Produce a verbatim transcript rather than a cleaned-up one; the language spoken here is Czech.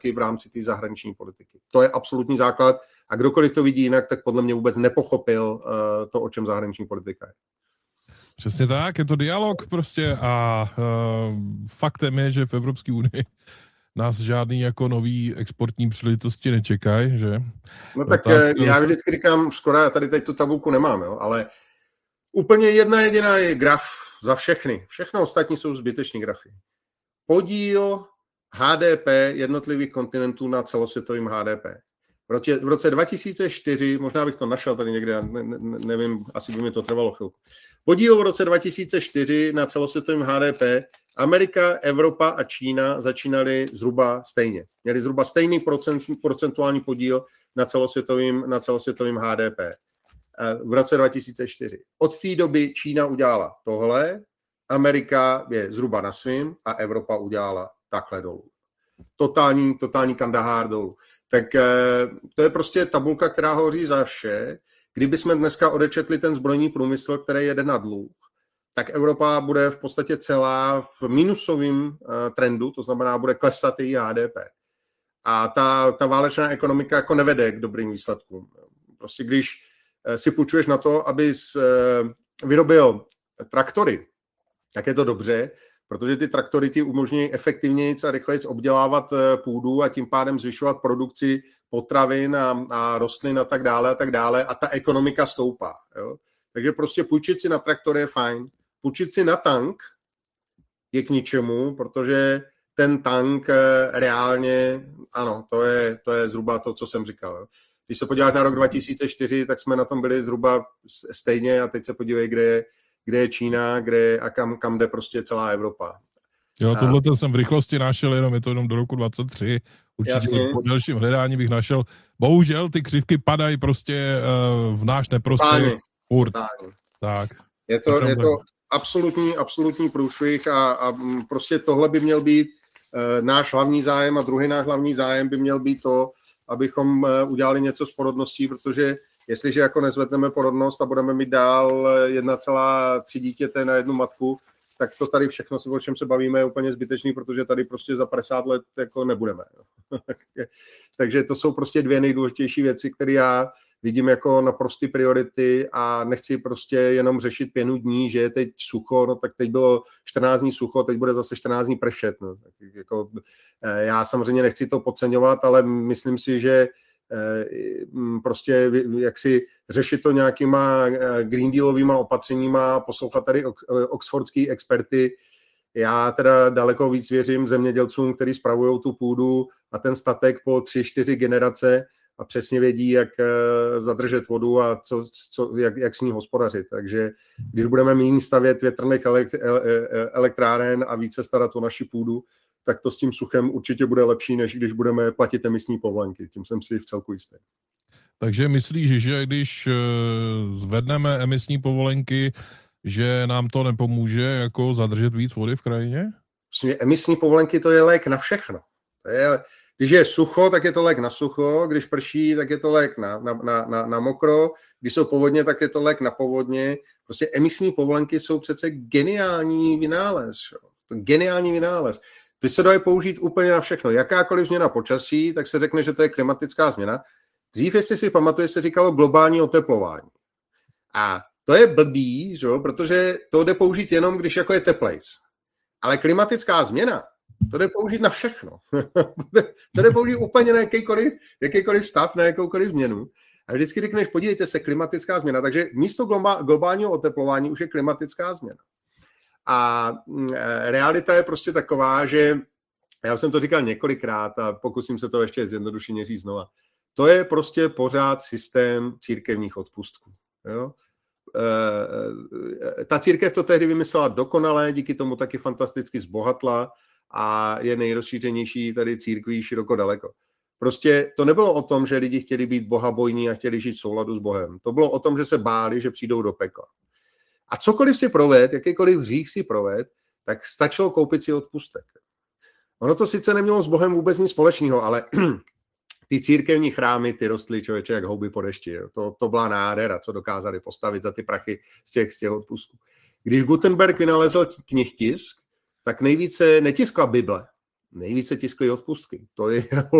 v rámci té zahraniční politiky. To je absolutní základ a kdokoliv to vidí jinak, tak podle mě vůbec nepochopil uh, to, o čem zahraniční politika je. Přesně tak, je to dialog prostě a uh, faktem je, že v Evropské unii nás žádný jako nový exportní příležitosti nečekají, že? No tak Otázka já vždycky říkám, škoda, tady teď tu tabulku nemám, jo, ale úplně jedna jediná je graf za všechny. Všechno ostatní jsou zbyteční grafy. Podíl H D P jednotlivých kontinentů na celosvětovém H D P. V roce, v roce dva tisíce čtyři, možná bych to našel tady někde, ne, ne, nevím, asi by mi to trvalo chvilku. Podíl v roce dva tisíce čtyři na celosvětovém H D P, Amerika, Evropa a Čína začínaly zhruba stejně. Měli zhruba stejný procent, procentuální podíl na celosvětovém, na celosvětovém H D P v roce dva tisíce čtyři. Od té doby Čína udělala tohle, Amerika je zhruba na svým a Evropa udělala takhle dolů. Totální, totální Kandahár dolů. Tak to je prostě tabulka, která hovoří za vše. Kdybychom dneska odečetli ten zbrojní průmysl, který jede na dluh, tak Evropa bude v podstatě celá v minusovém trendu, to znamená, bude klesat její H D P. A ta, ta válečná ekonomika jako nevede k dobrým výsledkům. Prostě když si půjčuješ na to, abys vyrobil traktory, tak je to dobře, protože ty traktory ti umožňují efektivněji a rychleji obdělávat půdu a tím pádem zvyšovat produkci potravin a, a rostlin a tak dále a tak dále a ta ekonomika stoupá. Jo? Takže prostě půjčit si na traktor je fajn. Půjčit si na tank je k ničemu, protože ten tank reálně, ano, to je, to je zhruba to, co jsem říkal. Jo? Když se podíváš na rok dva tisíce čtyři, tak jsme na tom byli zhruba stejně a teď se podívej, kde je, kde je Čína, kde je, a kam, kam jde prostě celá Evropa. Jo, tohle a... jsem v rychlosti našel, jenom je to jenom do roku dvacet tři. Určitě jasně. Po dalším hledání bych našel. Bohužel ty křivky padají prostě uh, v náš neprostor. Furt. Tak. Je to, je to absolutní, absolutní průšvih a, a prostě tohle by měl být uh, náš hlavní zájem a druhý náš hlavní zájem by měl být to, abychom uh, udělali něco s porodností, protože jestliže jako nezvedneme porodnost a budeme mít dál jedna celá tři dítěte na jednu matku, tak to tady všechno, o čem se bavíme, je úplně zbytečný, protože tady prostě za padesát let jako nebudeme. Takže to jsou prostě dvě nejdůležitější věci, které já vidím jako naprosté priority a nechci prostě jenom řešit pěnu dní, že je teď sucho, no tak teď bylo čtrnáct dní sucho, teď bude zase čtrnáct dní pršet. No. Tak jako, já samozřejmě nechci to podceňovat, ale myslím si, že prostě jak si řešit to nějakýma Green Dealovýma opatřeníma, poslouchat tady oxfordský experty. Já teda daleko víc věřím zemědělcům, kteří spravují tu půdu a ten statek po tři, čtyři generace a přesně vědí, jak zadržet vodu a co, co, jak, jak s ní hospodařit. Takže když budeme méně stavět větrných elektráren a více starat o naši půdu, tak to s tím suchem určitě bude lepší, než když budeme platit emisní povolenky. Tím jsem si v celku jistý. Takže myslíš, že když zvedneme emisní povolenky, že nám to nepomůže jako zadržet víc vody v krajině? Vlastně emisní povolenky to je lék na všechno. To je, když je sucho, tak je to lék na sucho, když prší, tak je to lék na, na, na, na, na mokro, když jsou povodně, tak je to lék na povodně. Prostě emisní povolenky jsou přece geniální vynález. To geniální vynález. Ty se dají použít úplně na všechno. Jakákoliv změna počasí, tak se řekne, že to je klimatická změna. Dřív, jestli si pamatuješ, se říkalo globální oteplování. A to je blbý, že? Protože to jde použít jenom, když jako je teplejc. Ale klimatická změna, to jde použít na všechno. To jde použít úplně na jakýkoliv, jakýkoliv stav, na jakoukoliv změnu. A vždycky řekneš, podívejte se, klimatická změna. Takže místo globálního oteplování už je klimatická změna. A realita je prostě taková, že já jsem to říkal několikrát a pokusím se to ještě zjednodušeně říct znova. To je prostě pořád systém církevních odpustků. Jo? E, ta církev to tehdy vymyslela dokonale, díky tomu taky fantasticky zbohatla a je nejrozšířenější tady církví široko daleko. Prostě to nebylo o tom, že lidi chtěli být bohabojní a chtěli žít v souladu s Bohem. To bylo o tom, že se báli, že přijdou do pekla. A cokoliv si proved, jakýkoliv hřích si proved, tak stačilo koupit si odpustek. Ono to sice nemělo s Bohem vůbec nic společného, ale ty církevní chrámy, ty rostly člověče jak houby po dešti. To, to byla nádhera, co dokázali postavit za ty prachy z těch, z těch odpustků. Když Gutenberg vynalezl knihtisk, tak nejvíce netiskla Bible, nejvíce tiskly odpustky. To je